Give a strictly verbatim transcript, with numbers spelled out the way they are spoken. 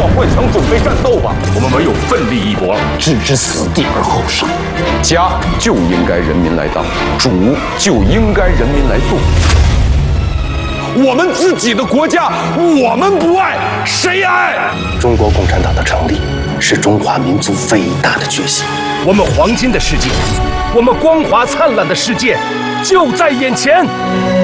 要换枪准备战斗吧！ 我们唯有奋力一搏， 置之死地而后生。家就应该人民来当，主就应该人民来做。 我们自己的国家，我们不爱，谁爱？ 中国共产党的成立，是中华民族伟大的觉醒。 我们黄金的世界，我们光华灿烂的世界，就在眼前。